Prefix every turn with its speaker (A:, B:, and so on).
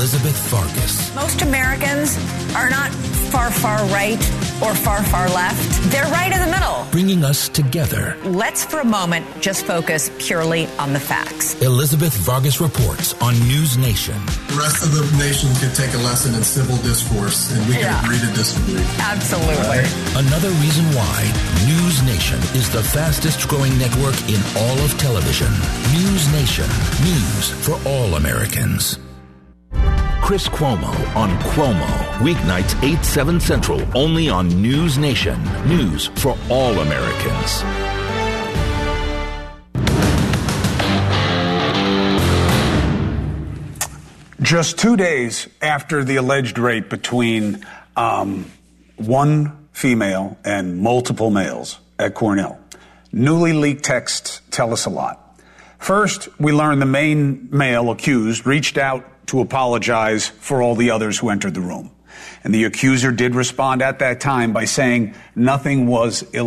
A: Elizabeth Fargas.
B: Most Americans are not far right or far left. They're right in the middle.
A: Bringing us together.
B: Let's for a moment just focus purely on the facts.
A: Elizabeth Fargas reports on News Nation.
C: The rest of the nation could take a lesson in civil discourse, and we can agree to disagree.
B: Absolutely.
A: Another reason why News Nation is the fastest growing network in all of television. News Nation. News for all Americans. Chris Cuomo on Cuomo. Weeknights 8, 7 Central. Only on News Nation. News for all Americans.
D: Just 2 days after the alleged rape between one female and multiple males at Cornell, newly leaked texts tell us a lot. First, we learned the main male accused reached out to apologize for all the others who entered the room. And the accuser did respond at that time by saying nothing was illegal.